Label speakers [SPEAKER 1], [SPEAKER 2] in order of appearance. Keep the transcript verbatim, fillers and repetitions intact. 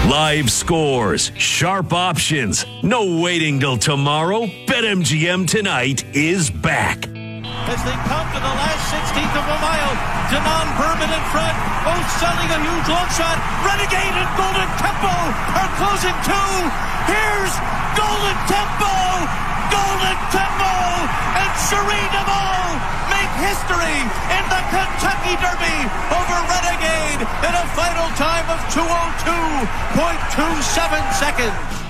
[SPEAKER 1] Live scores, sharp options, no waiting till tomorrow. BetMGM tonight is back.
[SPEAKER 2] As they come to the last sixteenth of a mile, Denon Bourbon in front, both selling a huge long shot. Renegade and Golden Tempo are closing too. Here's Golden Tempo, Golden Tempo, and Cherie DeVaux make history in the Kentucky Derby over Renegade in a final time of two oh two point two seven seconds.